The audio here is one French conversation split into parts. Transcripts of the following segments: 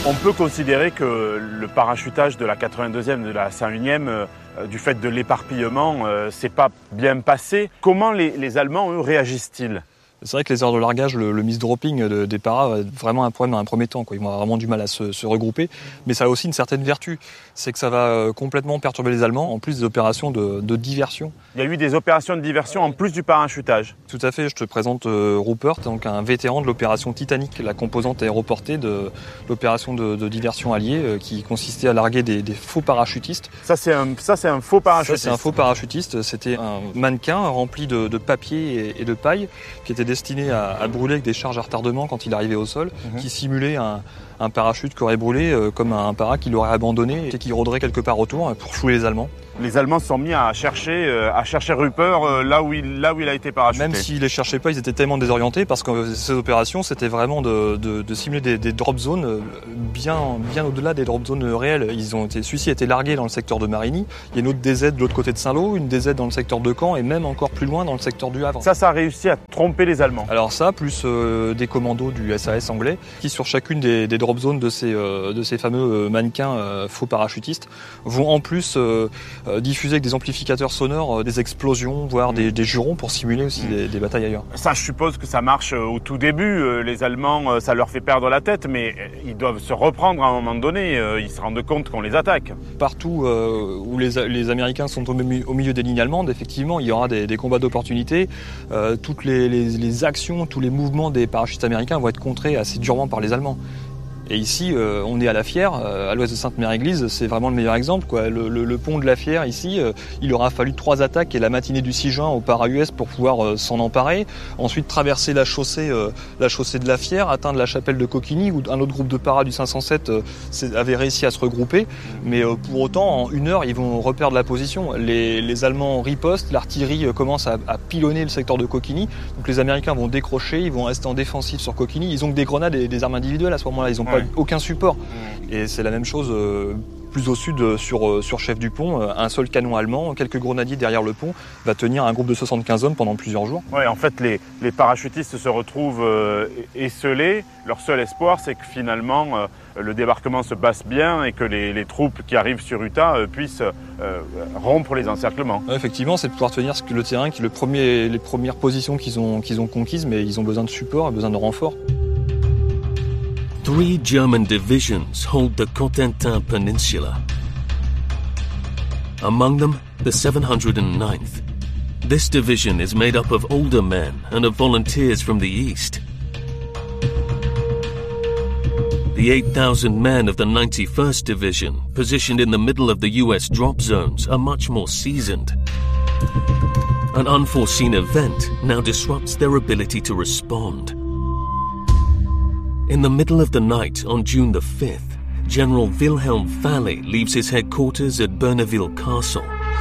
On peut considérer que le parachutage de la 82e et de la 101e, du fait de l'éparpillement, c'est pas bien passé. Comment les Allemands, eux, réagissent-ils ? C'est vrai que les heures de largage, le misdropping des paras va être vraiment un problème dans un premier temps, quoi. Ils vont avoir vraiment du mal à se regrouper, mais ça a aussi une certaine vertu, c'est que ça va complètement perturber les Allemands, en plus des opérations de diversion. Il y a eu des opérations de diversion en plus du parachutage. Tout à fait, je te présente Rupert, donc un vétéran de l'opération Titanic, la composante aéroportée de l'opération de diversion alliée qui consistait à larguer des faux parachutistes. Ça c'est un faux parachutiste. Ça, c'est un faux parachutiste, c'était un mannequin rempli de papier et de paille qui était destiné à brûler avec des charges à retardement quand il arrivait au sol, qui simulait un parachute qui aurait brûlé comme un para qu'il aurait abandonné et qui rôderait quelque part autour pour fouler les Allemands. Les Allemands se sont mis à chercher Rupert là où il a été parachuté. Même s'ils les cherchaient pas, ils étaient tellement désorientés parce que ces opérations, c'était vraiment de simuler des drop zones bien au-delà des drop zones réelles. Celui-ci a été largué dans le secteur de Marigny. Il y a une autre DZ de l'autre côté de Saint-Lô, une DZ dans le secteur de Caen et même encore plus loin dans le secteur du Havre. Ça a réussi à tromper les Allemands. Alors ça, plus des commandos du SAS anglais qui sur chacune des drop zones de ces fameux mannequins faux parachutistes vont en plus diffuser avec des amplificateurs sonores des explosions, voire des jurons pour simuler aussi des batailles ailleurs. Ça, je suppose que ça marche au tout début. Les Allemands, ça leur fait perdre la tête, mais ils doivent se reprendre à un moment donné. Ils se rendent compte qu'on les attaque. Partout où les Américains sont au milieu des lignes allemandes, effectivement, il y aura des combats d'opportunité. Toutes les actions, tous les mouvements des parachutistes américains vont être contrés assez durement par les Allemands. Et ici, on est à la Fière, à l'ouest de Sainte-Mère-Église, c'est vraiment le meilleur exemple, quoi. Le pont de la Fière, ici, il aura fallu 3 attaques et la matinée du 6 juin au para-US pour pouvoir s'en emparer. Ensuite, traverser la chaussée de la Fière, atteindre la chapelle de Coquigny, où un autre groupe de para du 507 avait réussi à se regrouper. Mais pour autant, en 1 heure, ils vont reperdre la position. Les Allemands ripostent, l'artillerie commence à pilonner le secteur de Coquigny. Donc les Américains vont décrocher, ils vont rester en défensif sur Coquigny. Ils ont que des grenades et des armes individuelles à ce moment-là. Ils ont pas aucun support. Et c'est la même chose plus au sud sur Chef du Pont. Un seul canon allemand, quelques grenadiers derrière le pont, va tenir un groupe de 75 hommes pendant plusieurs jours. Ouais, en fait, les parachutistes se retrouvent esselés. Leur seul espoir, c'est que finalement, le débarquement se passe bien et que les troupes qui arrivent sur Utah puissent rompre les encerclements. Ouais, effectivement, c'est de pouvoir tenir le terrain, qui les premières positions qu'ils ont conquises, mais ils ont besoin de support, besoin de renfort. 3 German divisions hold the Cotentin Peninsula. Among them, the 709th. This division is made up of older men and of volunteers from the east. The 8,000 men of the 91st Division, positioned in the middle of the US drop zones, are much more seasoned. An unforeseen event now disrupts their ability to respond. In the middle of the night on June the 5th, General Wilhelm Falle leaves his headquarters at Berneville Castle.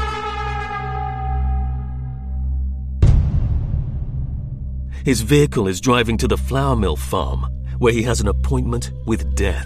His vehicle is driving to the flour mill farm, where he has an appointment with death.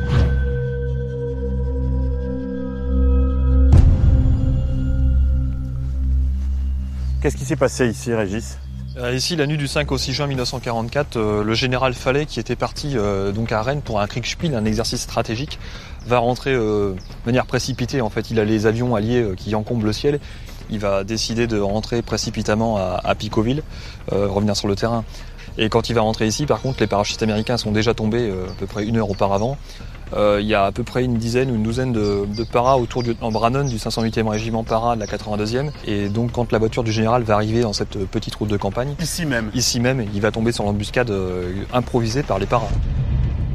Qu'est-ce qui s'est passé ici, Régis ? Ici, la nuit du 5 au 6 juin 1944, le général Falle, qui était parti donc à Rennes pour un Kriegspiel, un exercice stratégique, va rentrer de manière précipitée. En fait, il a les avions alliés qui encombrent le ciel. Il va décider de rentrer précipitamment à Picauville, revenir sur le terrain. Et quand il va rentrer ici, par contre, les parachutistes américains sont déjà tombés à peu près 1 heure auparavant. Il y a à peu près une dizaine ou une douzaine de paras autour du lieutenant Brannon du 508e régiment para de la 82e. Et donc quand la voiture du général va arriver dans cette petite route de campagne, Ici même, il va tomber sur l'embuscade improvisée par les paras.